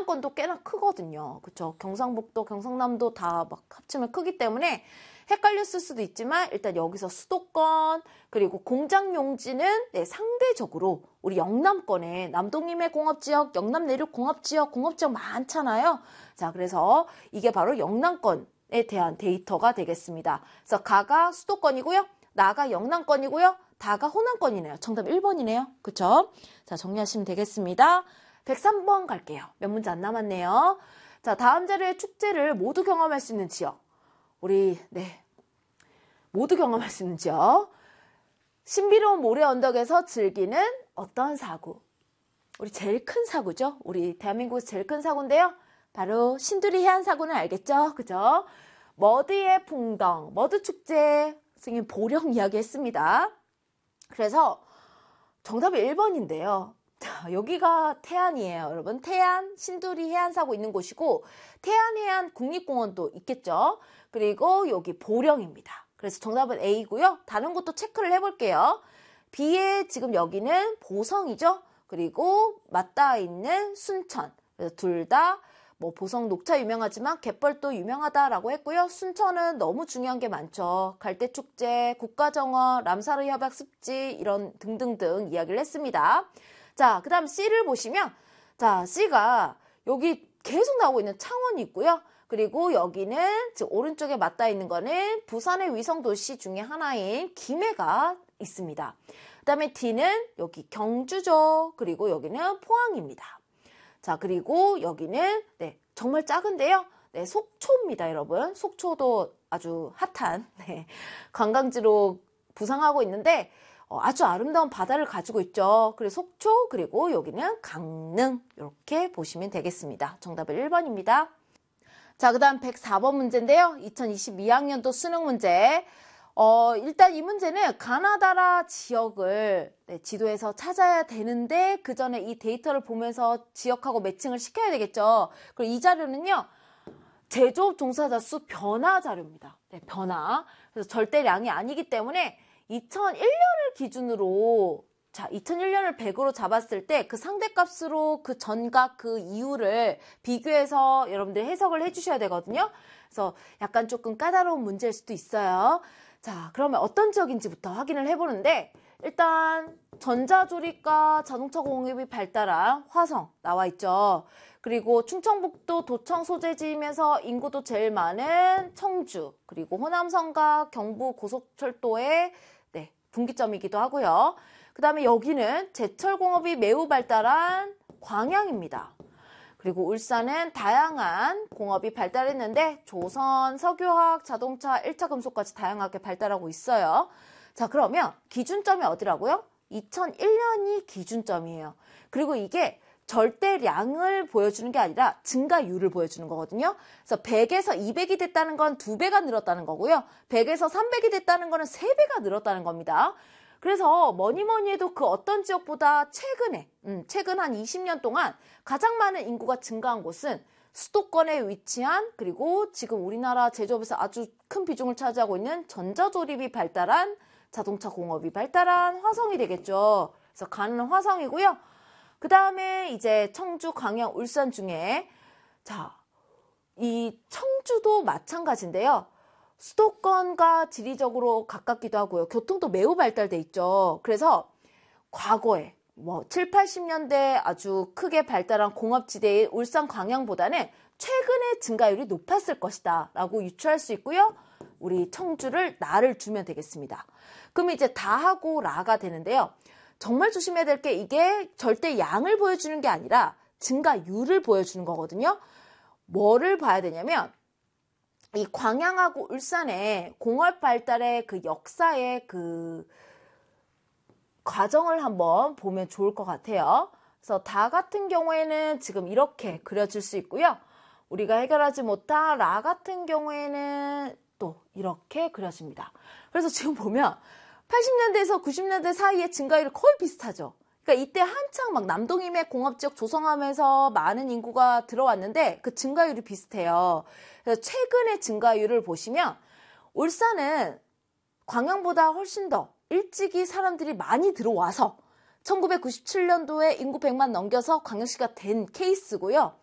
영남권도 꽤나 크거든요. 그쵸? 경상북도, 경상남도 다 막 합치면 크기 때문에 헷갈렸을 수도 있지만 일단 여기서 수도권 그리고 공장 용지는 네, 상대적으로 우리 영남권에 남동임의 공업지역, 영남 내륙 공업지역 많잖아요. 자, 그래서 이게 바로 영남권에 대한 데이터가 되겠습니다. 그래서 가가 수도권이고요. 나가 영남권이고요. 다가 호남권이네요. 정답 1번이네요. 그쵸? 자, 정리하시면 되겠습니다. 103번 갈게요. 몇 문제 안 남았네요. 자, 다음 자리의 축제를 모두 경험할 수 있는 지역. 우리 모두 경험할 수 있는 지역. 신비로운 모래 언덕에서 즐기는 어떤 사고. 우리 제일 큰 사고죠. 우리 대한민국에서 제일 큰 사고인데요. 바로 신두리 해안사고는 알겠죠? 그죠? 머드의 풍덩, 머드축제. 선생님 보령 이야기했습니다. 그래서 정답이 1번인데요. 자, 여기가 태안이에요. 여러분, 태안, 신두리 해안사고 있는 곳이고 태안해안 국립공원도 있겠죠. 그리고 여기 보령입니다. 그래서 정답은 A고요. 다른 것도 체크를 해볼게요. B에 지금 여기는 보성이죠. 그리고 맞닿아 있는 순천. 그래서 둘 다 뭐 보성 녹차 유명하지만 갯벌도 유명하다라고 했고요. 순천은 너무 중요한 게 많죠. 갈대축제, 국가정원, 람사르 협약 습지 이런 등등등 이야기를 했습니다. 자, 그 다음 C를 보시면 자, C가 여기 계속 나오고 있는 창원이 있고요. 그리고 여기는 지금 오른쪽에 맞닿아 있는 거는 부산의 위성도시 중에 하나인 김해가 있습니다. 그 다음에 D는 여기 경주죠. 그리고 여기는 포항입니다. 자, 그리고 여기는 정말 작은데요. 속초입니다, 여러분. 속초도 아주 핫한 관광지로 부상하고 있는데 아주 아름다운 바다를 가지고 있죠. 그리고 속초, 그리고 여기는 강릉 이렇게 보시면 되겠습니다. 정답은 1번입니다. 자, 그 다음 104번 문제인데요. 2022학년도 수능 문제. 일단 이 문제는 가나다라 지역을 지도에서 찾아야 되는데 그 전에 이 데이터를 보면서 지역하고 매칭을 시켜야 되겠죠. 그리고 이 자료는요. 제조업 종사자 수 변화 자료입니다. 변화. 그래서 절대량이 아니기 때문에 2001년을 기준으로 2001년을 100으로 잡았을 때 그 상대값으로 그 전과 그 이후를 비교해서 여러분들 해석을 해주셔야 되거든요. 그래서 약간 조금 까다로운 문제일 수도 있어요. 자, 그러면 어떤 지역인지부터 확인을 해보는데 일단 전자조립과 자동차 공업이 발달한 화성 나와 있죠. 그리고 충청북도 도청 소재지이면서 인구도 제일 많은 청주, 그리고 호남선과 경부 고속철도의 분기점이기도 하고요. 그 다음에 여기는 제철공업이 매우 발달한 광양입니다. 그리고 울산은 다양한 공업이 발달했는데 조선, 석유화학, 자동차, 1차 금속까지 다양하게 발달하고 있어요. 자, 그러면 기준점이 어디라고요? 2001년이 기준점이에요. 그리고 이게 절대량을 보여주는 게 아니라 증가율을 보여주는 거거든요. 그래서 100에서 200이 됐다는 건 2배가 늘었다는 거고요. 100에서 300이 됐다는 거는 3배가 늘었다는 겁니다. 그래서 뭐니 해도 그 어떤 지역보다 최근 한 20년 동안 가장 많은 인구가 증가한 곳은 수도권에 위치한 그리고 지금 우리나라 제조업에서 아주 큰 비중을 차지하고 있는 전자조립이 발달한 자동차 공업이 발달한 화성이 되겠죠. 그래서 가는 화성이고요. 그 다음에 이제 청주, 광양, 울산 중에 이 청주도 마찬가지인데요. 수도권과 지리적으로 가깝기도 하고요. 교통도 매우 발달돼 있죠. 그래서 과거에 7, 80년대 아주 크게 발달한 공업지대인 울산, 광양보다는 최근에 증가율이 높았을 것이다 라고 유추할 수 있고요. 우리 청주를 나를 주면 되겠습니다. 그럼 이제 다하고 라가 되는데요. 정말 조심해야 될 게 이게 절대 양을 보여주는 게 아니라 증가율을 보여주는 거거든요. 뭐를 봐야 되냐면 이 광양하고 울산의 공업 발달의 그 역사의 그 과정을 한번 보면 좋을 것 같아요. 그래서 다 같은 경우에는 지금 이렇게 그려질 수 있고요. 우리가 해결하지 못한 라 같은 경우에는 또 이렇게 그려집니다. 그래서 지금 보면 80년대에서 90년대 사이에 증가율이 거의 비슷하죠. 그러니까 이때 한창 막 남동임의 공업지역 조성하면서 많은 인구가 들어왔는데 그 증가율이 비슷해요. 그래서 최근의 증가율을 보시면 울산은 광양보다 훨씬 더 일찍이 사람들이 많이 들어와서 1997년도에 인구 100만 넘겨서 광역시가 된 케이스고요.